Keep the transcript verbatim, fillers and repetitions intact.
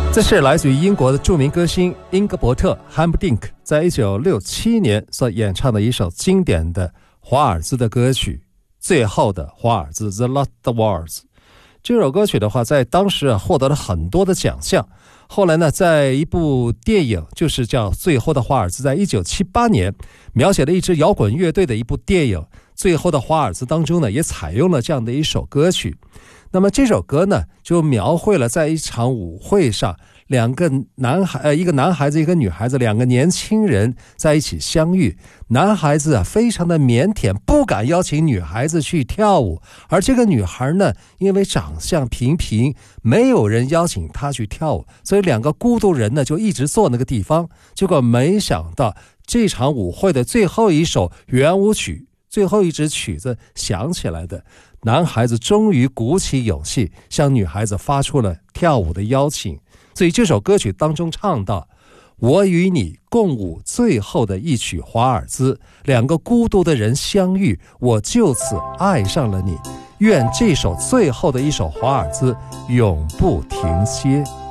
这是来自于英国的著名歌星英格伯特·汉普丁克在一九六七年所演唱的一首经典的华尔兹的歌曲，最后的华尔兹 The Last Waltz。 这首歌曲的话在当时啊获得了很多的奖项，后来呢在一部电影就是叫最后的华尔兹，在一九七八年描写了一支摇滚乐队的一部电影最后的华尔兹当中呢也采用了这样的一首歌曲。那么这首歌呢就描绘了在一场舞会上两个男孩呃一个男孩子一个女孩子，两个年轻人在一起相遇，男孩子啊非常的腼腆，不敢邀请女孩子去跳舞，而这个女孩呢因为长相平平，没有人邀请她去跳舞，所以两个孤独人呢就一直坐那个地方。结果没想到这场舞会的最后一首圆舞曲，最后一支曲子响起来的，男孩子终于鼓起勇气向女孩子发出了跳舞的邀请。所以这首歌曲当中唱到，我与你共舞最后的一曲华尔兹，两个孤独的人相遇，我就此爱上了你，愿这首最后的一首华尔兹永不停歇。